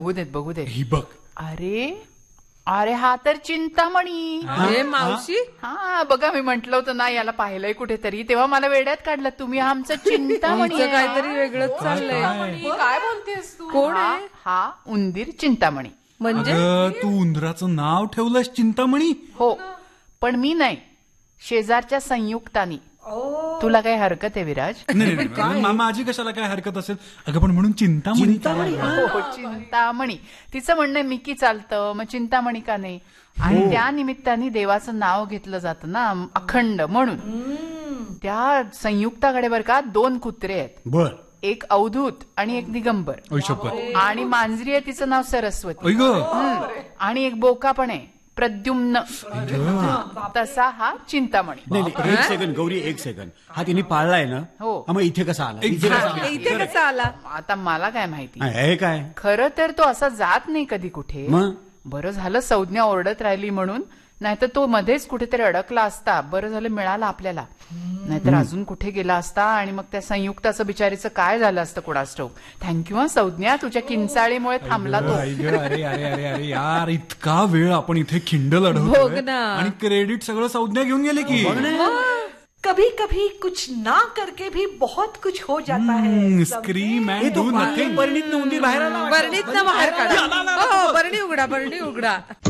बघू देत. ही बघ. अरे अरे हा तर चिंतामणी. अरे मावशी. हा बघा, मी म्हंटल होतं ना याला पाहिलंय कुठेतरी, तेव्हा मला वेड्यात काढलं. तुम्ही आमचं चिंतामणी. काहीतरी वेगळंच चाललंय. काय बोलतेस तू? कोण आहे? हा उंदीर चिंतामणी. म्हणजे तू उंदराचं नाव ठेवलंस चिंतामणी? हो, पण मी नाही, शेजारच्या संयुक्तानी. तुला काही हरकत आहे विराज? नाही, माझी कशाला काय हरकत असेल? अगं पण म्हणून चिंतामणी. हो, चिंतामणी. तिचं म्हणणं आहे मिकी चालतं, मग चिंतामणी का नाही? आणि त्या निमित्ताने देवाचं नाव घेतलं जातं ना अखंड, म्हणून. त्या संयुक्ताकडे बरं का 2 कुत्रे आहेत. बर. एक अवधूत आणि एक दिगंबर. आणि मांजरी आहे, तिचं नाव सरस्वती. आणि एक बोका पण आहे, प्रद्युम्न. तसा हा चिंतामणी. नाही, एक सेकंड गौरी, एक सेकंड. हा तिने पाळलाय ना? हो. मग इथे कसा आला? इथे कसा आला? आता मला काय माहिती. हे काय खरं तर तो असा जात नाही कधी कुठे. मग बरं झालं संज्ञा ओरडत राहिली म्हणून, नाहीतर तो मध्येच कुठेतरी अडकला असता. बरं झालं मिळाला आपल्याला, नाहीतर अजून कुठे गेला असता. आणि मग त्या संयुक्ताचं बिचारीचं काय झालं असतं कोणास ठाऊक. थँक्यू हा संज्ञा, तुझ्या किंचाळीमुळे थांबला तो. अरे अरे अरे अरे यार, इतका वेळ आपण इथे खिंड लढवतोय आणि क्रेडिट सगळं संज्ञा घेऊन गेले की. कभी कभी कुछ ना करके भी बहुत कुछ हो जाता है. Scream and do nothing. बरणीतनं उंदीर बाहेर आला. बरणीतनं बाहेर काढा. बरणी उघडा.